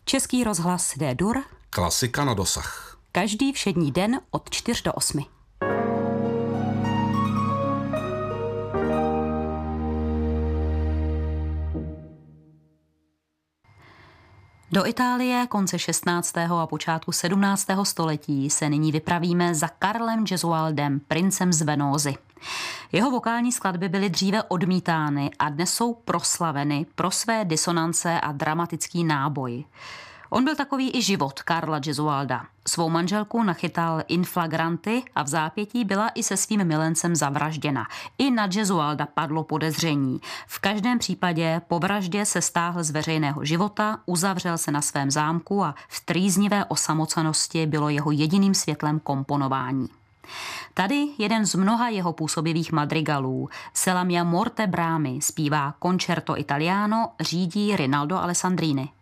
Český rozhlas D-dur. Klasika na dosah. Každý všední den od 4 do 8. Do Itálie konce 16. a počátku 17. století se nyní vypravíme za Karlem Gesualdem, princem z Venózy. Jeho vokální skladby byly dříve odmítány a dnes jsou proslaveny pro své disonance a dramatický náboj. On byl takový i život Karla Gesualda. Svou manželku nachytal in flagranti a v zápětí byla i se svým milencem zavražděna. I na Gesualda padlo podezření. V každém případě po vraždě se stáhl z veřejného života, uzavřel se na svém zámku a v trýznivé osamocenosti bylo jeho jediným světlem komponování. Tady jeden z mnoha jeho působivých madrigalů, Se la mia morte Brahmy, zpívá Concerto Italiano, řídí Rinaldo Alessandrini.